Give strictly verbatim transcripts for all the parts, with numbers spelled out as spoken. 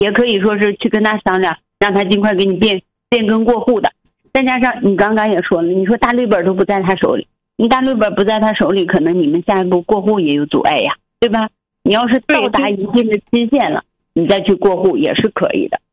也可以说是去跟他商量，让他尽快给你变变更过户的。再加上你刚刚也说了，你说大绿本都不在他手里，你大绿本不在他手里，可能你们下一步过户也有阻碍呀，对吧？你要是到达一定的期限了，你再去过户也是可以的。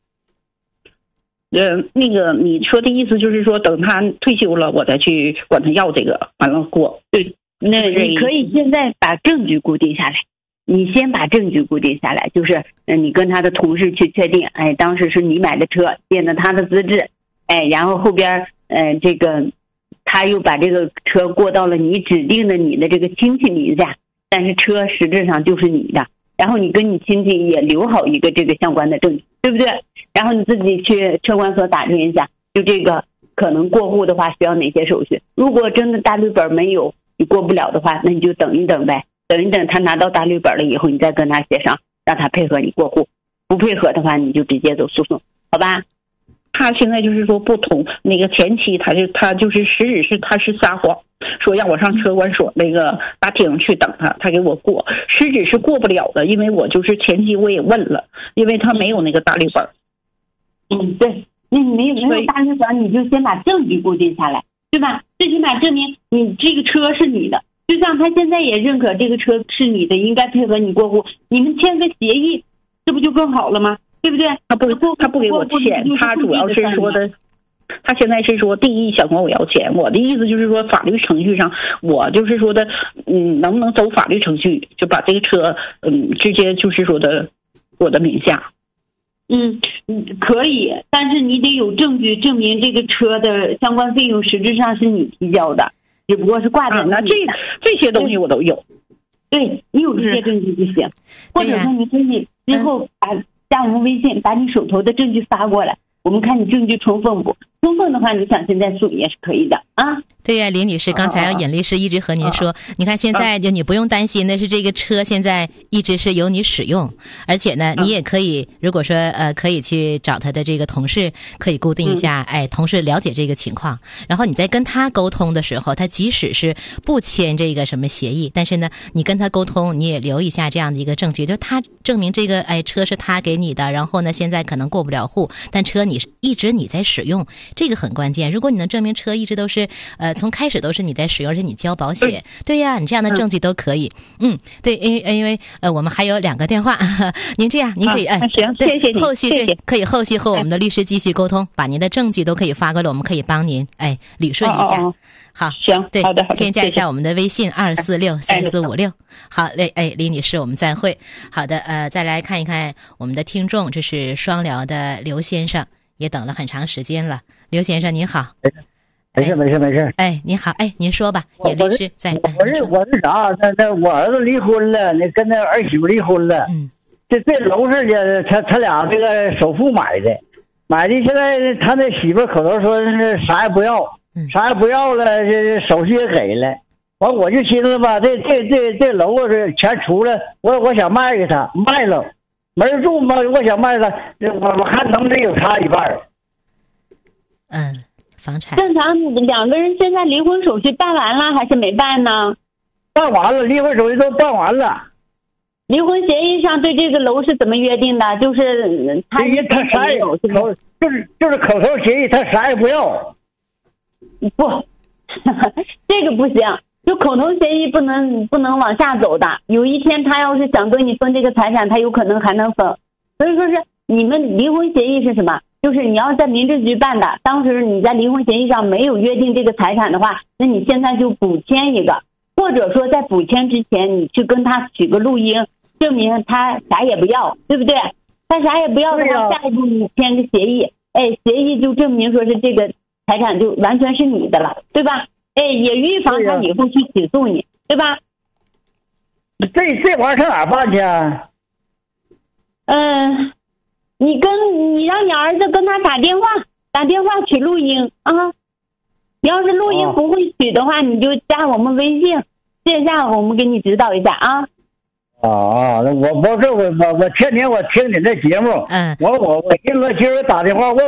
呃，那个你说的意思就是说，等他退休了，我再去管他要这个，完了过。 对，那你可以现在把证据固定下来，你先把证据固定下来，就是呃，你跟他的同事去确定，哎，当时是你买的车，变的他的资质，哎，然后后边呃这个他又把这个车过到了你指定的你的这个亲戚名下，但是车实质上就是你的，然后你跟你亲戚也留好一个这个相关的证据，对不对？然后你自己去车管所打听一下，就这个可能过户的话需要哪些手续。如果真的大绿本没有，你过不了的话，那你就等一等呗，等一等他拿到大绿本了以后，你再跟他协商，让他配合你过户。不配合的话，你就直接走诉讼，好吧？ 他现在就是说不同，那个前期他就他就是实质是他是撒谎，说让我上车管所那个大厅去等他，他给我过，实质是过不了的，因为我就是前期我也问了，因为他没有那个大绿本。 嗯，对，那你没有没有大绿本，你就先把证据固定下来，对吧？最起码证明你这个车是你的，就像他现在也认可这个车是你的，应该配合你过户，你们签个协议，这不就更好了吗？对不对？ 他不他不给我钱，他主要是说的，他现在是说第一想管我要钱，我的意思就是说法律程序上，我就是说的，嗯，能不能走法律程序，就把这个车嗯直接就是说的我的名下。 嗯，可以，但是你得有证据证明这个车的相关费用实质上是你提交的，只不过是挂在、啊、 那这这些东西我都有。 对，你有这些证据就行，或者说你可以之后把、嗯、加我们微信，把你手头的证据发过来，我们看你证据充分不？充分的话，你想现在诉也是可以的啊。 对呀、啊，林女士，刚才尹律师一直和您说，啊、你看现在就你不用担心的是这个车现在一直是由你使用，而且呢，你也可以如果说呃可以去找他的这个同事，可以固定一下，嗯、哎，同事了解这个情况，然后你在跟他沟通的时候，他即使是不签这个什么协议，但是呢，你跟他沟通，你也留一下这样的一个证据，就他证明这个哎车是他给你的，然后呢现在可能过不了户，但车你一直你在使用，这个很关键。如果你能证明车一直都是呃从开始都是你在使用，而且你交保险，对呀，你这样的证据都可以。嗯，对，因为因为呃我们还有两个电话，您这样您可以哎、 啊、行，谢谢你， 后续谢谢对可以后续和我们的律师继续沟通，把您的证据都可以发过来，我们可以帮您哎捋顺一下。 哦哦好， 行， 对， 好的，好的， 添加一下我们的微信二四六三四五六。好嘞，哎，李女士，我们再会。好的，呃，再来看一看我们的听众，这是双辽的刘先生，也等了很长时间了。刘先生您好。 没事没事没事。 哎，您好，哎，您说吧，也律师在。 我是我是啥？那那我儿子离婚了，那跟那儿媳妇离婚了。 嗯。 这这楼是家他他俩这个首付买的，买的现在他那媳妇口头说是啥也不要，嗯、啥也不要了，这手续也给了。完我就寻思吧，这这这这楼是钱出了，我我想卖给他，卖了没人住嘛，我想卖了，我我还能得有差一半。 嗯。房产正常，两个人现在离婚手续办完了还是没办呢？ 办完了，离婚手续都办完了。 离婚协议上对这个楼是怎么约定的？就是他他啥也有，就是就是口头协议，他啥也不要。 不，这个不行，就口头协议不能不能往下走的。有一天他要是想跟你分这个财产，他有可能还能分。所以说是你们离婚协议是什么？就是你要在民政局办的，当时你在离婚协议上没有约定这个财产的话，那你现在就补签一个，或者说在补签之前，你去跟他取个录音，证明他啥也不要，对不对？他啥也不要的话，下一步你签个协议，哎，协议就证明说是这个财产就完全是你的了，对吧？哎，也预防他以后去起诉你，对吧？ 这这玩意儿上哪办去啊？ 嗯。你跟你让你儿子跟他打电话，打电话取录音啊。你要是录音不会取的话，哦、你就加我们微信，线下我们给你指导一下啊。 啊，我不是我我我天天我听你这节目， 嗯， 我我我听我今儿打电话问我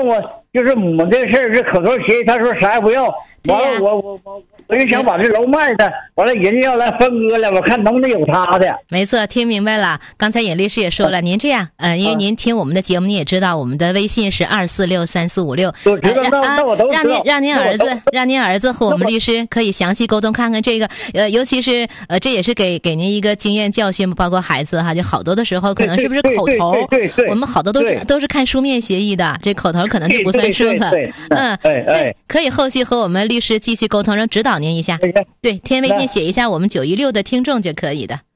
就是我这事儿是口头协议，他说啥也不要，完了我我我我就想把这楼卖他，完了人家要来分割了，我看能不能有他的。 没错，听明白了。刚才尹律师也说了，您这样，呃，因为您听我们的节目，您也知道我们的微信是二四六三四五六， 我知道，那那我都知道。 让您让您儿子让您儿子和我们律师可以详细沟通，看看这个，呃，尤其是呃，这也是给给您一个经验教训，包括孩子哈，就好多的时候可能是不是口头，我们好多都是都是看书面协议的，这口头可能就不算数了。嗯，对，可以后续和我们律师继续沟通，让指导您一下。对，填微信写一下我们九一六的听众就可以的。